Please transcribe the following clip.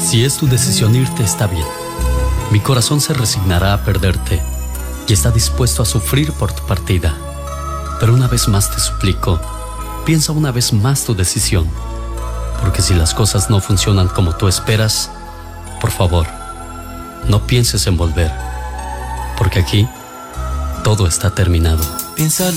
Si es tu decisión irte, está bien. Mi corazón se resignará a perderte y está dispuesto a sufrir por tu partida. Pero una vez más te suplico, piensa una vez más tu decisión. Porque si las cosas no funcionan como tú esperas, por favor, no pienses en volver. Porque aquí todo está terminado. Piénsalo.